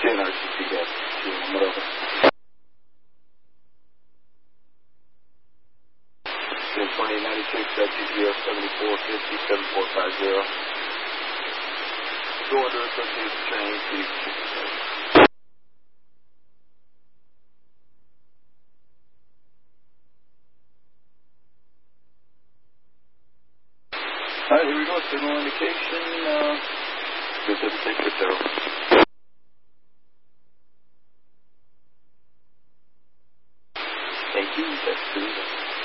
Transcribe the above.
RTC gas. Whatever. 2096, GTO 7450, 7450. Go under associated train, please. Alright, here we go. Signal indication. 27660. Thank you. That's 2.